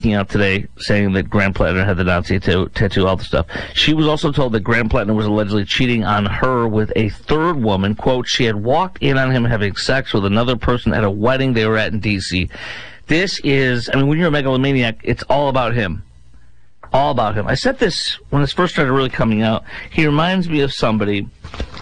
out today saying that Graham Plattner had the Nazi tattoo, all the stuff. She was also told that Graham Plattner was allegedly cheating on her with a third woman. Quote, she had walked in on him having sex with another person at a wedding they were at in D.C. This is, I mean, when you're a megalomaniac, it's all about him. All about him. I said this when this first started really coming out. He reminds me of somebody